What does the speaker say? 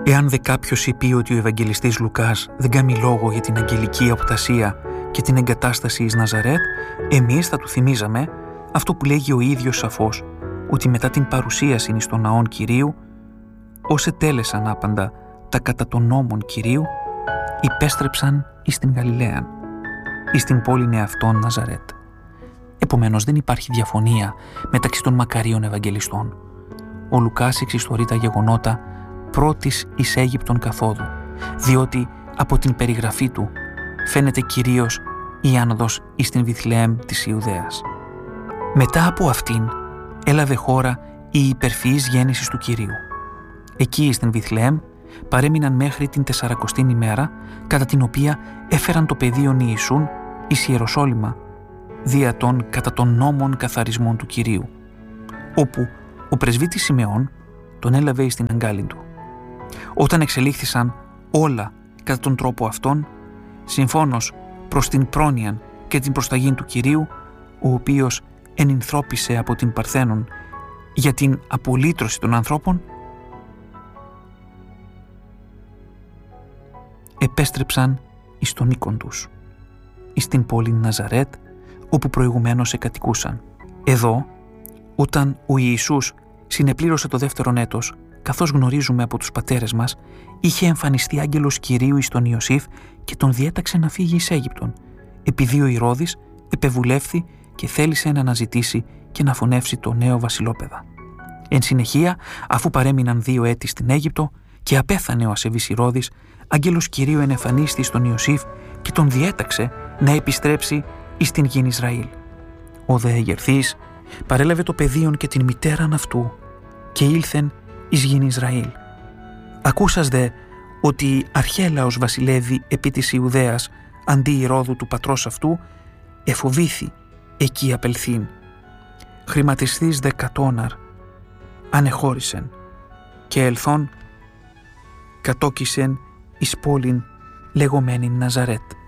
Εάν δε κάποιος είπε ότι ο Ευαγγελιστής Λουκάς δεν κάνει λόγο για την αγγελική αποτασία και την εγκατάσταση εις Ναζαρέτ, εμείς θα του θυμίζαμε αυτό που λέγει ο ίδιος σαφώς, ότι μετά την παρουσίαση εις των ναών Κυρίου, ως ετέλεσαν άπαντα τα κατά των νόμων Κυρίου, υπέστρεψαν εις την Γαλιλαίαν, εις την πόλην εαυτόν Ναζαρέτ. Επομένως δεν υπάρχει διαφωνία μεταξύ των μακαρίων Ευαγγελιστών. Ο Λουκάς εξιστορεί τα γεγονότα πρώτης εις Αίγυπτον καθόδου, διότι από την περιγραφή του φαίνεται κυρίως η άνοδος εις την Βιθλεέμ της Ιουδαίας. Μετά από αυτήν έλαβε χώρα η υπερφυής γέννησης του Κυρίου. Εκεί στην Βιθλεέμ παρέμειναν μέχρι την 40η ημέρα, κατά την οποία έφεραν το παιδίον Ιησούν εις Ιεροσόλυμα, δια των κατά των νόμων καθαρισμών του Κυρίου, όπου ο πρεσβύτης Σιμεών τον έλαβε εις την αγκάλιν του. Όταν εξελίχθησαν όλα κατά τον τρόπο αυτόν, συμφώνως προς την πρόνοιαν και την προσταγήν του Κυρίου, ο οποίος ενυνθρώπισε από την Παρθένον για την απολύτρωση των ανθρώπων, επέστρεψαν εις τον οίκον τους, εις την πόλη Ναζαρέτ, όπου προηγουμένως εκατοικούσαν. Εδώ, όταν ο Ιησούς συνεπλήρωσε το δεύτερον έτος, καθώς γνωρίζουμε από τους πατέρες μας, είχε εμφανιστεί άγγελος Κυρίου εις τον Ιωσήφ και τον διέταξε να φύγει εις Αίγυπτον, επειδή ο Ηρώδης επεβουλεύθη και θέλησε να αναζητήσει και να φωνεύσει το νέο βασιλόπαιδα. Εν συνεχεία, αφού παρέμειναν 2 έτη στην Αίγυπτο και απέθανε ο ασεβής Ηρώδης, άγγελος Κυρίου ενεφανίστη στον Ιωσήφ και τον διέταξε να επιστρέψει εις την γην Ισραήλ. Ο δε εγερθής παρέλαβε το παιδίον και την μητέραν αυτού και ήλθεν εις γην Ισραήλ. Ακούσας δε ότι αρχέλαος βασιλεύει επί της Ιουδαίας αντί Ηρώδου του πατρός αυτού, εφοβήθη εκεί απελθύν. Χρηματιστής δε κατώναρ ανεχώρησεν και ελθόν κατόκισεν εις πόλην λεγόμενην Ναζαρέτ.